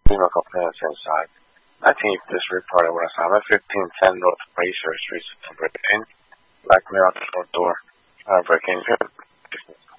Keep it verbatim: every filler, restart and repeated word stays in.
email complaint inside. I think this report I want to sign. fifteen ten North Fraser Street, September eighteenth. Black male at the front door. Uh, breaking.